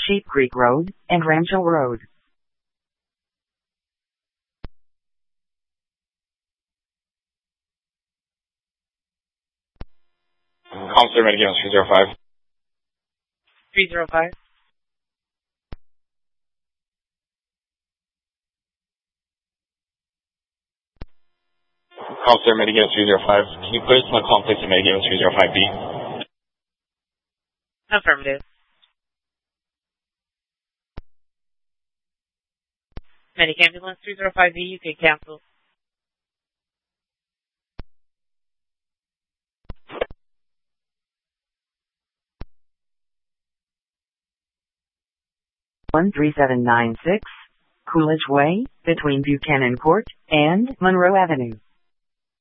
Sheep Creek Road, and Rancho Road. Counselor Madigan 305. 305. Counselor Madigan 305. Can you put us in the complex of Madigan 305B? Affirmative. Medic Ambulance 305B, you can cancel. One 3796, Coolidge Way, between Buchanan Court and Monroe Avenue.